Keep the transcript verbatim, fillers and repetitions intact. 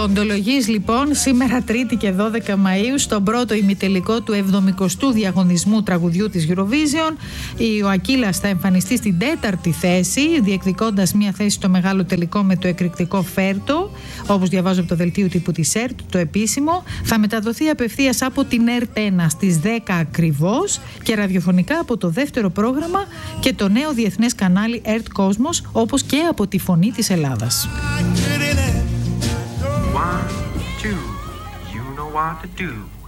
Κοντολογής λοιπόν σήμερα Τρίτη και δώδεκα Μαΐου στον πρώτο ημιτελικό του εβδομηκοστού διαγωνισμού τραγουδιού της Eurovision. Η Οακίλας θα εμφανιστεί στην τέταρτη θέση, διεκδικώντας μια θέση στο μεγάλο τελικό με το εκρηκτικό Φέρτο, όπως διαβάζω από το δελτίο τύπου της ΕΡΤ, το επίσημο. Θα μεταδοθεί απευθείας από την ΕΡΤ ένα στις δέκα ακριβώς και ραδιοφωνικά από το δεύτερο πρόγραμμα και το νέο διεθνές κανάλι ΕΡΤ Κόσμος, όπως και από τη Φωνή της Ελλάδας. One, two, you know what to do.